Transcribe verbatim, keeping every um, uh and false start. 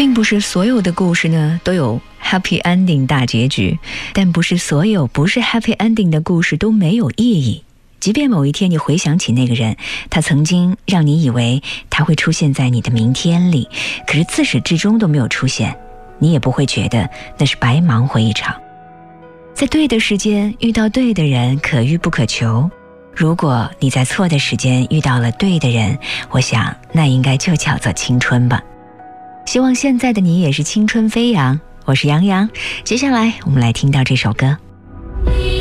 并不是所有的故事呢都有 happy ending 大结局，但不是所有不是 happy ending 的故事都没有意义。即便某一天你回想起那个人，他曾经让你以为他会出现在你的明天里，可是自始至终都没有出现，你也不会觉得那是白忙活一场。在对的时间遇到对的人，可遇不可求。如果你在错的时间遇到了对的人，我想那应该就叫做青春吧。希望现在的你也是青春飞扬。我是杨洋，接下来我们来听到这首歌。